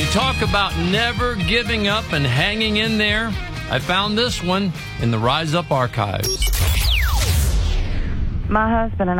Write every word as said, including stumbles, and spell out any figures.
talk about never giving up and hanging in there, I found this one in the Rise Up archives. My husband and